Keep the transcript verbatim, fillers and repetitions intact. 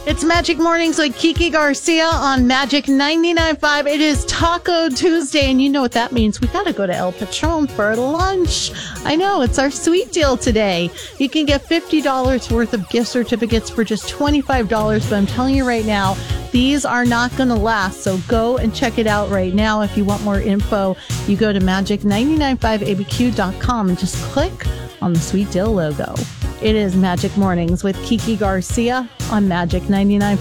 It's Magic Mornings with Kiki Garcia on Magic ninety-nine point five. It is Taco Tuesday, and you know what that means. We got to go to El Patron for lunch. I know, it's our sweet deal today. You can get fifty dollars worth of gift certificates for just twenty-five dollars, but I'm telling you right now, these are not going to last, so go and check it out right now. If you want more info, you go to magic nine nine five A B Q dot com and just click on the Sweet Deal logo. It is Magic Mornings with Kiki Garcia on Magic ninety-nine.